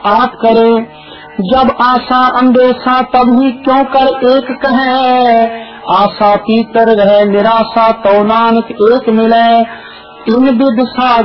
आठ करे। जब आशा अंदेशा तभी क्यों कर एक कहे, आशा पीतर रहे निराशा तो नानक एक मिले। In with